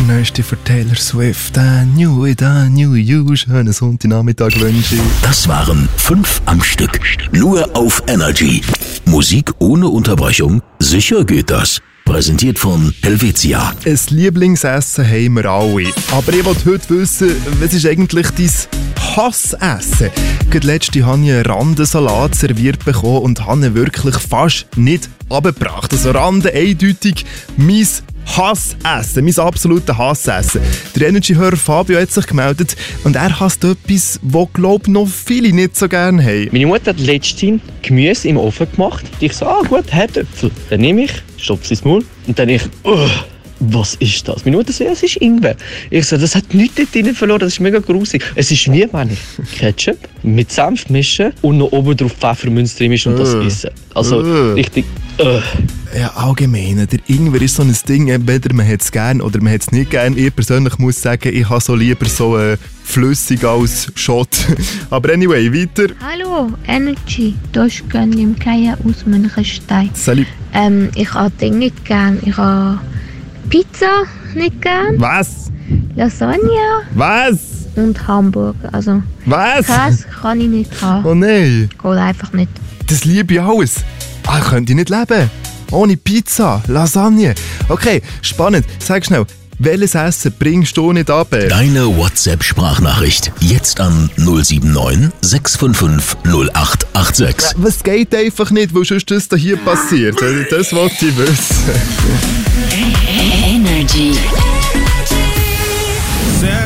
neueste von Taylor Swift. I knew you. Schönen Sonntagnachmittag wünsche ich. Das waren 5 am Stück. Nur auf Energy. Musik ohne Unterbrechung? Sicher geht das. Präsentiert von Helvetia. Ein Lieblingsessen haben wir alle. Aber ich wollte heute wissen, was ist eigentlich dein Hassessen? Gerade letzte habe ich einen Randensalat serviert bekommen und habe ihn wirklich fast nicht runtergebracht. Also Rande eindeutig mein Hassessen, mein absolutes Hassessen. Der Energy-Hörer Fabio hat sich gemeldet und er hasst etwas, das, glaube ich, noch viele nicht so gerne haben. Meine Mutter hat letztens Gemüse im Ofen gemacht. Ich so, gut, Herdöpfel. Dann nehme ich, stopfe es ins Maul und dann was ist das? Meine Mutter sagt, es ist Ingwer. Ich so, das hat nichts dort drin verloren, das ist mega grusig. Es ist wie wenn ich Ketchup mit Senf mische und noch oben drauf Pfefferminz drin ist und das essen. Also richtig. Ja, allgemein. Der Ingwer ist so ein Ding, entweder man hat es gerne oder man hat es nicht gerne. Ich persönlich muss sagen, ich habe so lieber so flüssig als Schott. Aber anyway, weiter. Hallo, Energy. Da ist im Kaya aus Münchenstein. Salut. Ich habe Dinge nicht gern. Ich habe Pizza nicht gern. Was? Lasagne. Was? Und Hamburger. Also, was? Käse kann ich nicht haben. Oh nein. Geht einfach nicht. Das liebe ich alles. Ich könnte nicht leben. Ohne Pizza, Lasagne. Okay, spannend. Sag schnell, welches Essen bringst du nicht ab? Deine WhatsApp-Sprachnachricht. Jetzt an 079 655 0886. Was geht einfach nicht, wo sonst das hier passiert? Das wollte ich wissen. Energy.